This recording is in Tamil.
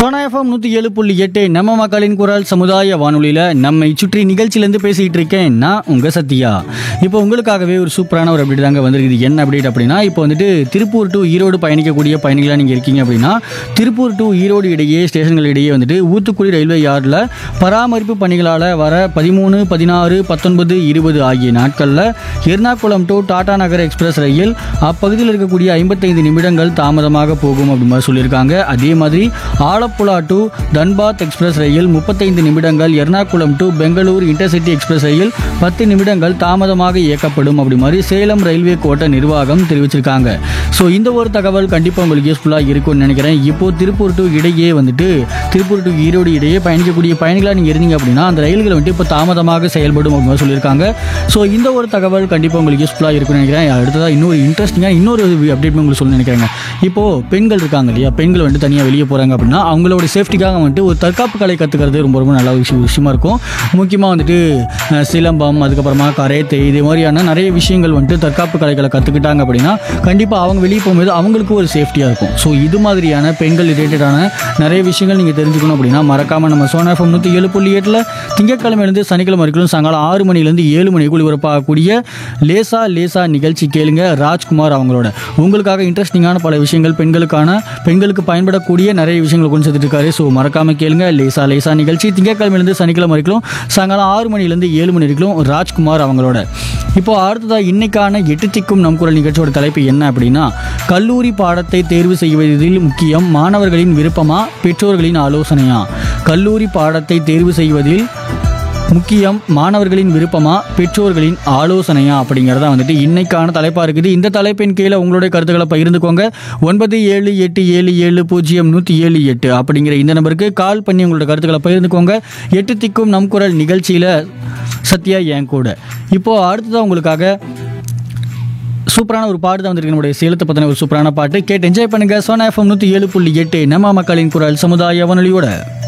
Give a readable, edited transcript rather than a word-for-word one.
சோனா எஃப்எம் 107.8 நம்ம மக்களின் குரல் சமுதாய வானொலியில் நம்மை சுற்றி நிகழ்ச்சியிலேருந்து பேசிகிட்டு இருக்கேன் நான் உங்கள் சத்யா. இப்போ உங்களுக்காகவே ஒரு சூப்பரான ஒரு அப்டேட் தாங்க வந்திருக்குது. என்ன அப்டேட் அப்படின்னா, இப்போ வந்துட்டு திருப்பூர் டு ஈரோடு பயணிக்கக்கூடிய பயணிகளாக நீங்கள் இருக்கீங்க அப்படின்னா, திருப்பூர் டு ஈரோடு இடையே ஸ்டேஷன்கள் இடையே வந்துட்டு ஊத்துக்குளி ரயில்வே யார்டில் பராமரிப்பு பணிகளால் வர 13, 16, 19, 20 ஆகிய நாட்களில் Ernakulam to Tata Nagar express ரயில் அப்பகுதியில் இருக்கக்கூடிய 55 நிமிடங்கள் தாமதமாக போகும் அப்படி மாதிரி சொல்லியிருக்காங்க. அதே மாதிரி ஆலப்புழா டு தன்பாத் எக்ஸ்பிரஸ் ரயில் 35 நிமிடங்கள், Ernakulam to Bangalore intercity express ரயில் 10 நிமிடங்கள் தாமதமாக இயக்கப்படும் அப்படி மாதிரி சேலம் ரயில்வே கோட்ட நிர்வாகம் தெரிவிச்சிருக்காங்க. ஸோ இந்த ஒரு தகவல் கண்டிப்பாக உங்களுக்கு யூஸ்ஃபுல்லாக இருக்கும்னு நினைக்கிறேன். இப்போது திருப்பூர் டு இடையே வந்துட்டு திருப்பூர் டு ஈரோடு இடையே பயணிக்கக்கூடிய பயணிகளாக நீங்கள் இருந்தீங்க அப்படின்னா அந்த ரயில்கள் வந்துட்டு இப்போ தாமதமாக செயல்படும் அப்படின்னு சொல்லியிருக்காங்க. ஸோ இந்த ஒரு தகவல் கண்டிப்பாக உங்களுக்கு யூஸ்ஃபுல்லாக இருக்கும்னு நினைக்கிறேன். அடுத்ததாக இன்னொரு இன்ட்ரெஸ்டிங்காக இன்னொரு அப்டேட் உங்களுக்கு சொல்ல நினைக்கிறேங்க. இப்போது பெண்கள் இருக்காங்க இல்லையா, பெண்கள் வந்துட்டு தனியாக வெளியே போகிறாங்க அப்படின்னா அவங்களோட சேஃப்டிக்காக வந்துட்டு ஒரு தற்காப்பு கலை கற்றுக்கிறது ரொம்ப ரொம்ப நல்ல விஷயமா இருக்கும். முக்கியமாக வந்துட்டு சிலம்பம், அதுக்கப்புறமா கரேத்தை, இது மாதிரியான நிறைய விஷயங்கள் வந்துட்டு தற்காப்பு கலைகளை கற்றுக்கிட்டாங்க அப்படின்னா கண்டிப்பாக அவங்க வெளியே போகும்போது அவங்களுக்கு ஒரு சேஃப்டியாக இருக்கும். ஸோ இது மாதிரியான பெண்கள் ரிலேட்டடான நிறைய விஷயங்கள் நீங்கள் தெரிஞ்சுக்கணும் அப்படின்னா மறக்காமல் நம்ம சோனா எஃப்எம் 107.8 திங்கட்கிழமையிலேருந்து சனிக்கிழமை வரைக்கும் சாயங்காலம் 6 மணிலேருந்து 7 மணிக்குள் ஒளிபரப்பாகக்கூடிய லேசா லேசா நிகழ்ச்சி கேளுங்க. ராஜ்குமார் அவங்களோட உங்களுக்காக இன்ட்ரெஸ்டிங்கான பல விஷயங்கள் பெண்களுக்கு பயன்படக்கூடிய நிறைய விஷயங்களை கொண்டு சேர்த்துட்டு இருக்காரு. ஸோ மறக்காமல் கேளுங்க லேசா லேசா நிகழ்ச்சி திங்கட்கிழமையிலேருந்து சனிக்கிழமை வரைக்கும் சாயங்காலம் 6 மணிலேருந்து 7 மணி வரைக்கும் ராஜ்குமார் அவங்களோட. இப்போ அடுத்ததாக இன்னைக்கான 8 திக்கும் நம் குரல் நிகழ்ச்சியோட தலைப்பு என்ன அப்படின்னா, கல்லூரி பாடத்தை தேர்வு செய்வதில் முக்கியம் மாணவர்களின் விருப்பமா பெற்றோர்களின் ஆலோசனையா? கல்லூரி பாடத்தை தேர்வு செய்வதில் முக்கியம் மாணவர்களின் விருப்பமா பெற்றோர்களின் ஆலோசனையா அப்படிங்கிறதா வந்துட்டு இன்னைக்கான தலைப்பாக இருக்குது. இந்த தலைப்பின் கீழே உங்களுடைய கருத்துக்களை பகிர்ந்துக்கோங்க. 9787070178 அப்படிங்கிற இந்த நம்பருக்கு கால் பண்ணி உங்களோட கருத்துக்களை பகிர்ந்துக்கோங்க. 8 திக்கும் நம் குரல் நிகழ்ச்சியில் சத்யா என் கூட. இப்போது அடுத்ததான் உங்களுக்காக சூப்பரான ஒரு பாட்டு தான் வந்திருக்கு. நம்முடைய சேலத்தை பற்றின ஒரு சூப்பரான பாட்டு கேட்டு என்ஜாய் பண்ணுங்கள். சோனா எஃப்எம் 107.8 நம்ம மக்களின் குரல் சமுதாய வானொலியோட.